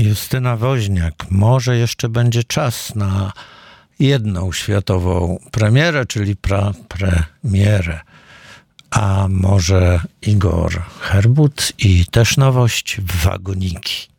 Justyna Woźniak. Może jeszcze będzie czas na jedną światową premierę, czyli premierę. A może Igor Herbut i też nowość Wagoniki.